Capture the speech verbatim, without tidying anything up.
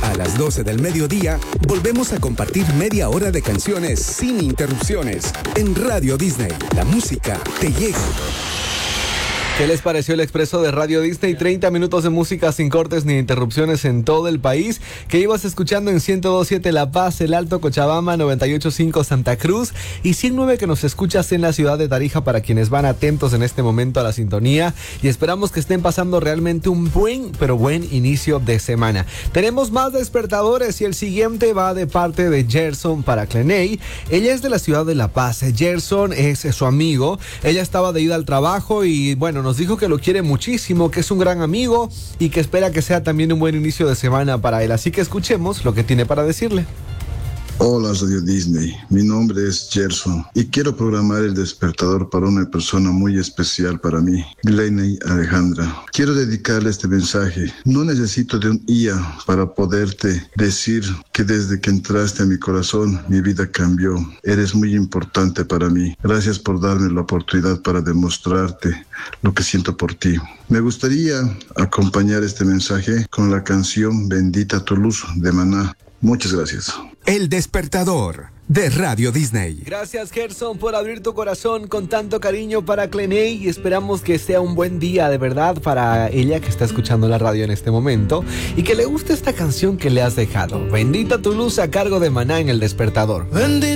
A las doce del mediodía, volvemos a compartir media hora de canciones sin interrupciones. En Radio Disney, la música te llega. ¿Qué les pareció el expreso de Radio Disney? treinta minutos de música sin cortes ni interrupciones en todo el país. Que ibas escuchando en ciento dos punto siete La Paz, El Alto, Cochabamba, noventa y ocho punto cinco Santa Cruz y ciento nueve que nos escuchas en la ciudad de Tarija, para quienes van atentos en este momento a la sintonía. Y esperamos que estén pasando realmente un buen, pero buen inicio de semana. Tenemos más despertadores y el siguiente va de parte de Gerson para Cleney. Ella es de la ciudad de La Paz. Gerson es su amigo. Ella estaba de ida al trabajo y bueno, nos dijo que lo quiere muchísimo, que es un gran amigo y que espera que sea también un buen inicio de semana para él. Así que escuchemos lo que tiene para decirle. Hola Radio Disney, mi nombre es Gerson y quiero programar el despertador para una persona muy especial para mí, Gleney Alejandra. Quiero dedicarle este mensaje. No necesito de un I A para poderte decir que desde que entraste a mi corazón, mi vida cambió. Eres muy importante para mí. Gracias por darme la oportunidad para demostrarte lo que siento por ti. Me gustaría acompañar este mensaje con la canción Bendita tu luz de Maná. Muchas gracias. El despertador de Radio Disney. Gracias, Gerson, por abrir tu corazón con tanto cariño para Cleney y esperamos que sea un buen día de verdad para ella que está escuchando la radio en este momento y que le guste esta canción que le has dejado. Bendita tu luz a cargo de Maná en El Despertador. Bendita